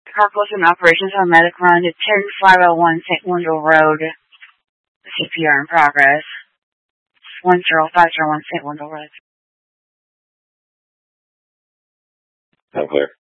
Carpals and operations on medic run to 10501 St. Wendell Road. CPR in progress. 10501 St. Wendell Road. I'm clear.